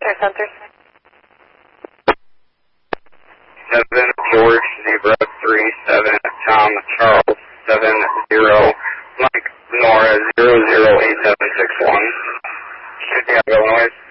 Air Center. 7 George Zebra 37 Tom Charles 70 Mike Nora 008761. Should have Illinois.